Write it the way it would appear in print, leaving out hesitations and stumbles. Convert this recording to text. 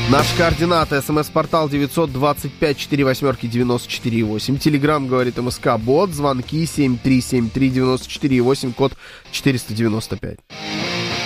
Наши координаты. СМС-портал 925-48-94-8. Телеграм, говорит МСК-бот. Звонки 7373-94-8, код 495.